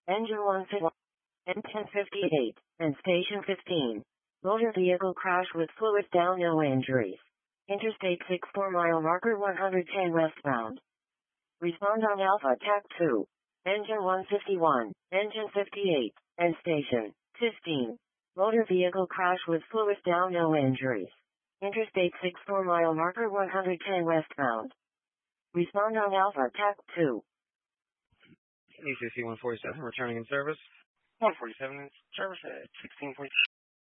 Engine 151, Engine 58, and Station 15. Motor vehicle crash with fluid down, no injuries. Interstate 64 mile marker 110 westbound. Respond on Alpha TAC 2. Engine 151, Engine 58, and Station 15. Motor vehicle crash with fluid down, no injuries. Interstate 64 mile marker 110 westbound. Respond on Alpha TAC 2. ECC 147 returning in service. 147 in service at 16:40.